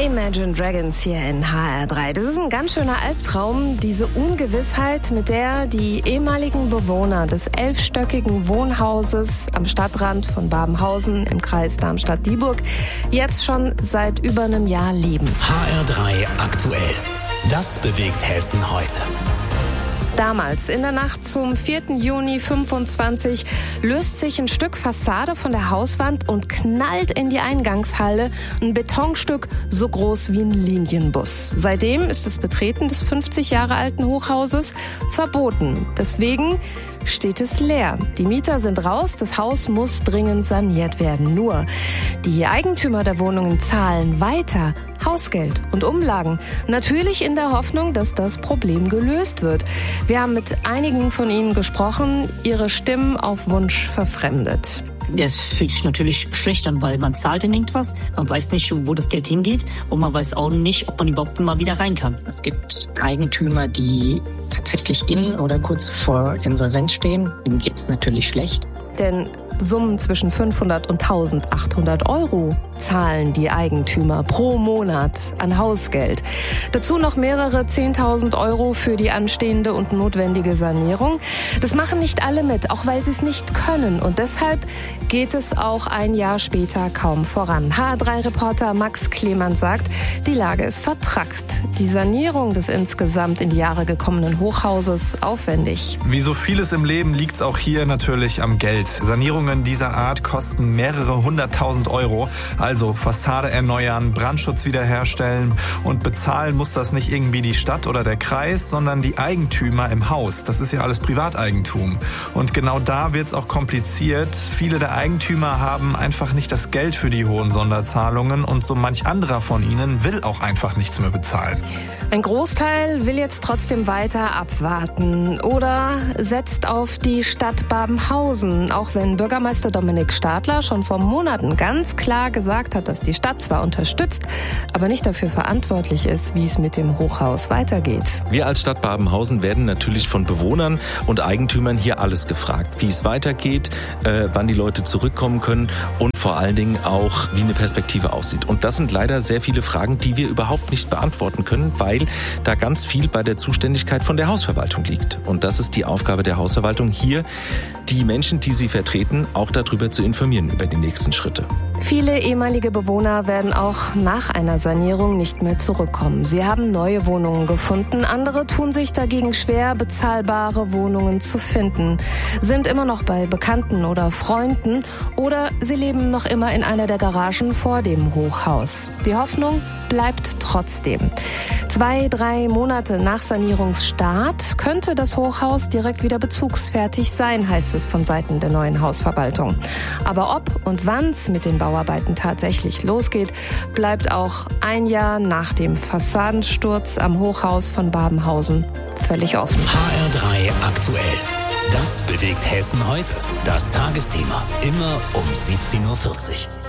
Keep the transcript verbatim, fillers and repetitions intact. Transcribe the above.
Imagine Dragons hier in H R drei. Das ist ein ganz schöner Albtraum, diese Ungewissheit, mit der die ehemaligen Bewohner des elfstöckigen Wohnhauses am Stadtrand von Babenhausen im Kreis Darmstadt-Dieburg jetzt schon seit über einem Jahr leben. H R drei aktuell. Das bewegt Hessen heute. Damals, in der Nacht zum vierten Juni fünfundzwanzig, löst sich ein Stück Fassade von der Hauswand und knallt in die Eingangshalle, ein Betonstück so groß wie ein Linienbus. Seitdem ist das Betreten des fünfzig Jahre alten Hochhauses verboten. Deswegen steht es leer. Die Mieter sind raus, das Haus muss dringend saniert werden. Nur, die Eigentümer der Wohnungen zahlen weiter Hausgeld und Umlagen. Natürlich in der Hoffnung, dass das Problem gelöst wird. Wir haben mit einigen von ihnen gesprochen, ihre Stimmen auf Wunsch verfremdet. Es fühlt sich natürlich schlecht an, weil man zahlt in irgendwas, man weiß nicht, wo das Geld hingeht und man weiß auch nicht, ob man überhaupt mal wieder rein kann. Es gibt Eigentümer, die tatsächlich in oder kurz vor Insolvenz stehen. Denen geht es natürlich schlecht. Denn Summen zwischen fünfhundert und eintausendachthundert Euro zahlen die Eigentümer pro Monat an Hausgeld. Dazu noch mehrere zehntausend Euro für die anstehende und notwendige Sanierung. Das machen nicht alle mit, auch weil sie es nicht können. Und deshalb geht es auch ein Jahr später kaum voran. H R drei Reporter Max Clement sagt, die Lage ist vertrackt. Die Sanierung des insgesamt in die Jahre gekommenen Hochhauses aufwendig. Wie so vieles im Leben liegt es auch hier natürlich am Geld. Sanierungen dieser Art kosten mehrere hunderttausend Euro. Also Fassade erneuern, Brandschutz wiederherstellen, und bezahlen muss das nicht irgendwie die Stadt oder der Kreis, sondern die Eigentümer im Haus. Das ist ja alles Privateigentum. Und genau da wird es auch kompliziert. Viele der Eigentümer haben einfach nicht das Geld für die hohen Sonderzahlungen, und so manch anderer von ihnen will auch einfach nichts mehr bezahlen. Ein Großteil will jetzt trotzdem weiter abwarten oder setzt auf die Stadt Babenhausen, auch wenn Bürgermeister Dominik Stadler schon vor Monaten ganz klar gesagt hat, dass die Stadt zwar unterstützt, aber nicht dafür verantwortlich ist, wie es mit dem Hochhaus weitergeht. Wir als Stadt Babenhausen werden natürlich von Bewohnern und Eigentümern hier alles gefragt, wie es weitergeht, äh, wann die Leute zurückkommen können und vor allen Dingen auch, wie eine Perspektive aussieht. Und das sind leider sehr viele Fragen, die wir überhaupt nicht beantworten können, weil da ganz viel bei der Zuständigkeit von der Hausverwaltung liegt. Und das ist die Aufgabe der Hausverwaltung, hier die Menschen, die sie vertreten, auch darüber zu informieren, über die nächsten Schritte. Viele ehemalige Bewohner werden auch nach einer Sanierung nicht mehr zurückkommen. Sie haben neue Wohnungen gefunden. Andere tun sich dagegen schwer, bezahlbare Wohnungen zu finden, sind immer noch bei Bekannten oder Freunden oder sie leben noch immer in einer der Garagen vor dem Hochhaus. Die Hoffnung bleibt trotzdem. Zwei, drei Monate nach Sanierungsstart könnte das Hochhaus direkt wieder bezugsfertig sein, heißt es von Seiten der neuen Hausverwaltung. Aber ob und wann es mit den Bauarbeiten tatsächlich losgeht, bleibt auch ein Jahr nach dem Fassadensturz am Hochhaus von Babenhausen völlig offen. H R drei aktuell. Das bewegt Hessen heute. Das Tagesthema. Immer um siebzehn Uhr vierzig.